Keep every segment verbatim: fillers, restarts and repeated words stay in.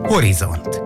Horizont.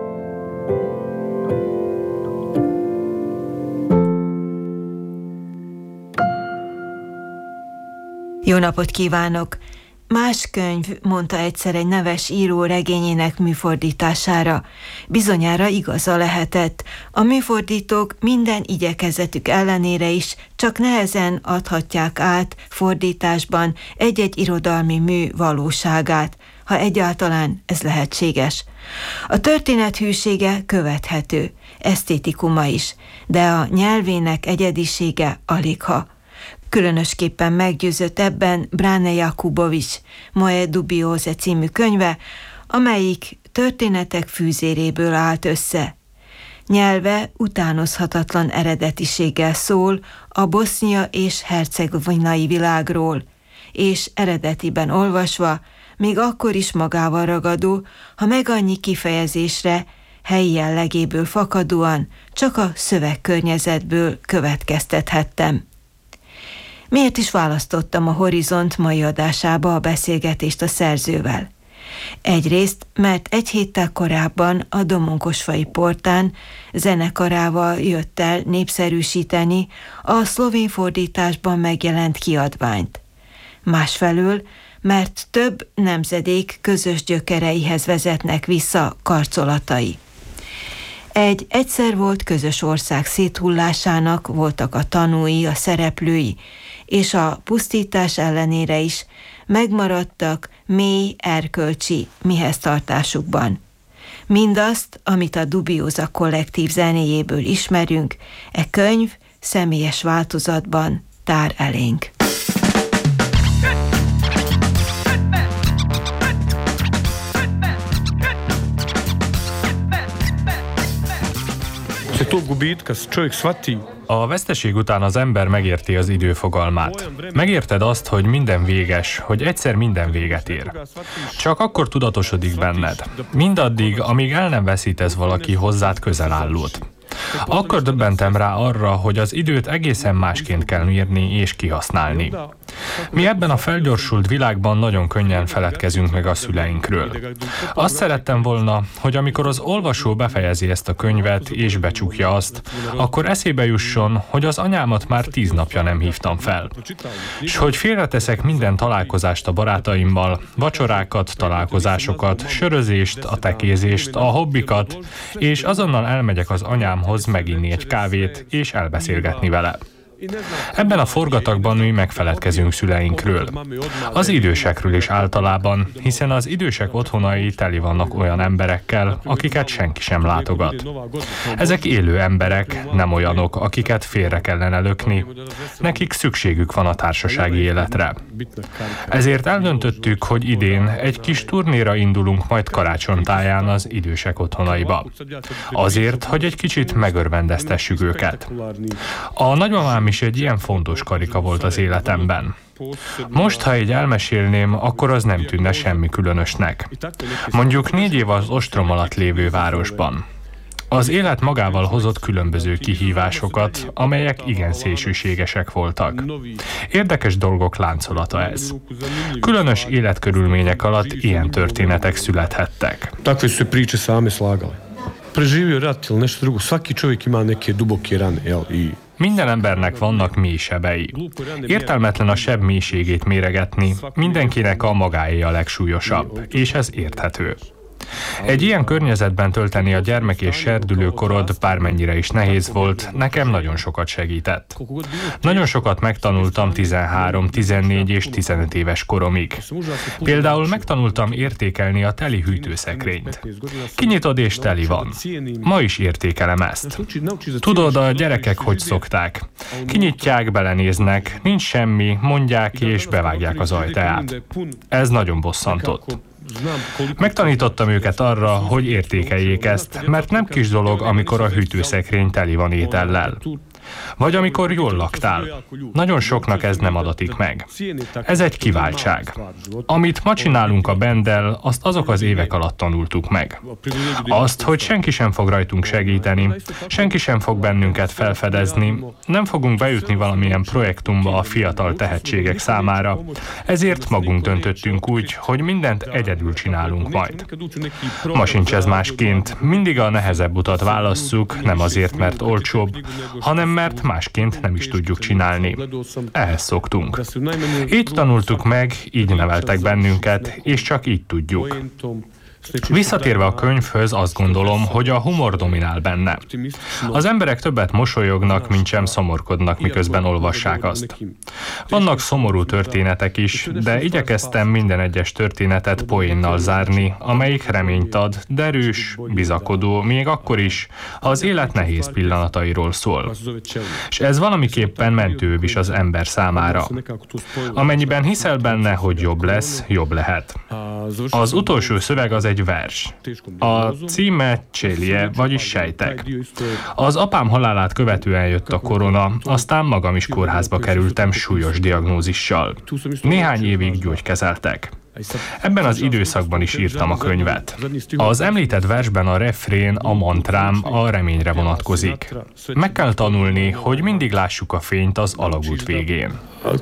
Jó napot kívánok! Más könyv, mondta egyszer egy neves író regényének műfordítására. Bizonyára igaza lehetett. A műfordítók minden igyekezetük ellenére is csak nehezen adhatják át fordításban egy-egy irodalmi mű valóságát, ha egyáltalán ez lehetséges. A történet hűsége követhető, esztétikuma is, de a nyelvének egyedisége aligha. Különösképpen meggyőzött ebben Brane Jakubovics Moje Dubiose című könyve, amelyik történetek fűzéréből állt össze. Nyelve utánozhatatlan eredetiséggel szól a bosznia és hercegovinai világról, és eredetiben olvasva, még akkor is magával ragadó, ha meg annyi kifejezésre, helyi jellegéből fakadóan csak a szövegkörnyezetből következtethettem. Miért is választottam a Horizont mai adásába a beszélgetést a szerzővel? Egyrészt, mert egy héttel korábban a Domonkosfai Portán zenekarával jött el népszerűsíteni a szlovén fordításban megjelent kiadványt. Másfelől, mert több nemzedék közös gyökereihez vezetnek vissza karcolatai. Egy egyszer volt közös ország széthullásának voltak a tanúi, a szereplői, és a pusztítás ellenére is megmaradtak mély erkölcsi miheztartásukban. Mindazt, amit a Dubiosa kollektív zenéjéből ismerünk, e könyv személyes változatban tár elénk. A veszteség után az ember megérti az idő fogalmát. Megérted azt, hogy minden véges, hogy egyszer minden véget ér. Csak akkor tudatosodik benned. Mindaddig, amíg el nem veszítesz valaki hozzád közel állót. Akkor döbbentem rá arra, hogy az időt egészen másként kell mérni és kihasználni. Mi ebben a felgyorsult világban nagyon könnyen feledkezünk meg a szüleinkről. Azt szerettem volna, hogy amikor az olvasó befejezi ezt a könyvet és becsukja azt, akkor eszébe jusson, hogy az anyámat már tíz napja nem hívtam fel. És hogy félreteszek minden találkozást a barátaimmal, vacsorákat, találkozásokat, sörözést, a tekézést, a hobbikat, és azonnal elmegyek az anyámhoz meginni egy kávét és elbeszélgetni vele. Ebben a forgatagban mi megfeledkezünk szüleinkről. Az idősekről is általában, hiszen az idősek otthonai teli vannak olyan emberekkel, akiket senki sem látogat. Ezek élő emberek, nem olyanok, akiket félre kellene lökni. Nekik szükségük van a társasági életre. Ezért eldöntöttük, hogy idén egy kis turnéra indulunk majd karácsonytáján az idősek otthonaiba. Azért, hogy egy kicsit megörvendeztessük őket. A nagymamám is egy ilyen fontos karika volt az életemben. Most, ha így elmesélném, akkor az nem tűnne semmi különösnek. Mondjuk négy év az ostrom alatt lévő városban. Az élet magával hozott különböző kihívásokat, amelyek igen szélsőségesek voltak. Érdekes dolgok láncolata ez. Különös életkörülmények alatt ilyen történetek születhettek. Minden embernek vannak mély sebei. Értelmetlen a seb mélységét méregetni, mindenkinek a magáé a legsúlyosabb, és ez érthető. Egy ilyen környezetben tölteni a gyermek és serdülőkorod bármennyire is nehéz volt, nekem nagyon sokat segített. Nagyon sokat megtanultam tizenhárom, tizennégy és tizenöt éves koromig. Például megtanultam értékelni a teli hűtőszekrényt. Kinyitod és teli van. Ma is értékelem ezt. Tudod, a gyerekek hogy szokták. Kinyitják, belenéznek, nincs semmi, mondják és bevágják az ajtaját. Ez nagyon bosszantott. Megtanítottam őket arra, hogy értékeljék ezt, mert nem kis dolog, amikor a hűtőszekrény teli van étellel. Vagy amikor jól laktál. Nagyon soknak ez nem adatik meg. Ez egy kiváltság. Amit ma csinálunk a benddel, azt azok az évek alatt tanultuk meg. Azt, hogy senki sem fog rajtunk segíteni, senki sem fog bennünket felfedezni, nem fogunk bejutni valamilyen projektumba a fiatal tehetségek számára, ezért magunk döntöttünk úgy, hogy mindent egyedül csinálunk majd. Ma sincs ez másként, mindig a nehezebb utat válasszuk, nem azért, mert olcsóbb, hanem mert másként nem is tudjuk csinálni. Ehhez szoktunk. Így tanultuk meg, így neveltek bennünket, és csak így tudjuk. Visszatérve a könyvhöz, azt gondolom, hogy a humor dominál benne. Az emberek többet mosolyognak, mint sem szomorkodnak, miközben olvassák azt. Vannak szomorú történetek is, de igyekeztem minden egyes történetet poénnal zárni, amelyik reményt ad, derűs, bizakodó, még akkor is, ha az élet nehéz pillanatairól szól. És ez valamiképpen mentőbb is az ember számára. Amennyiben hiszel benne, hogy jobb lesz, jobb lehet. Az utolsó szöveg az egy vers. A címe Csélie, vagyis sejtek. Az apám halálát követően jött a korona, aztán magam is kórházba kerültem súlyos diagnózissal. Néhány évig gyógykezeltek. Ebben az időszakban is írtam a könyvet. Az említett versben a refrén, a mantrám a reményre vonatkozik. Meg kell tanulni, hogy mindig lássuk a fényt az alagút végén.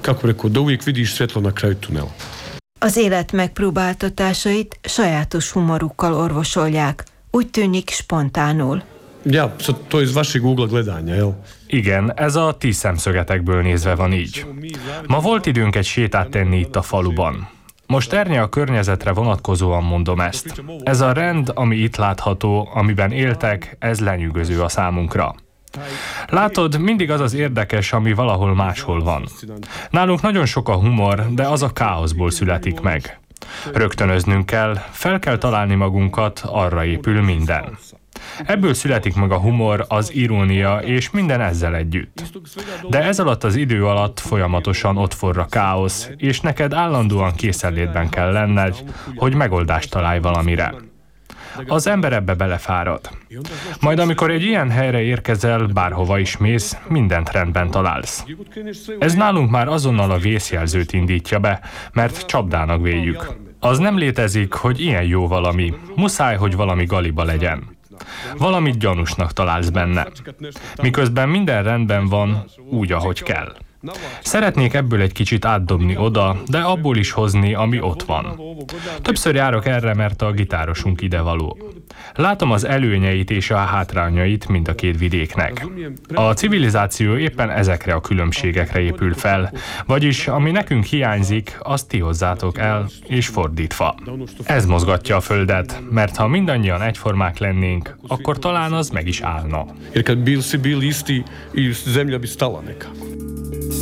Az élet megpróbáltatásait sajátos humorukkal orvosolják. Úgy tűnik spontánul. Ja, to iz vašeg ugla gledanja, jel? Igen, ez a ti szemszögetekből nézve van így. Ma volt időnk egy sétát tenni itt a faluban. Most ernye a környezetre vonatkozóan mondom ezt. Ez a rend, ami itt látható, amiben éltek, ez lenyűgöző a számunkra. Látod, mindig az az érdekes, ami valahol máshol van. Nálunk nagyon sok a humor, de az a káoszból születik meg. Rögtönöznünk kell, fel kell találni magunkat, arra épül minden. Ebből születik meg a humor, az irónia és minden ezzel együtt. De ez alatt az idő alatt folyamatosan ott forr a káosz, és neked állandóan készenlétben kell lenned, hogy megoldást találj valamire. Az ember ebbe belefárad. Majd amikor egy ilyen helyre érkezel, bárhova is mész, mindent rendben találsz. Ez nálunk már azonnal a vészjelzőt indítja be, mert csapdának véljük. Az nem létezik, hogy ilyen jó valami. Muszáj, hogy valami galiba legyen. Valamit gyanúsnak találsz benne. Miközben minden rendben van, úgy, ahogy kell. Szeretnék ebből egy kicsit átdobni oda, de abból is hozni, ami ott van. Többször járok erre, mert a gitárosunk idevaló. Látom az előnyeit és a hátrányait mind a két vidéknek. A civilizáció éppen ezekre a különbségekre épül fel, vagyis ami nekünk hiányzik, azt ti hozzátok el, és fordítva. Ez mozgatja a földet, mert ha mindannyian egyformák lennénk, akkor talán az meg is állna. Jer kad bil si bil isti, i zemlja bi stala nekako.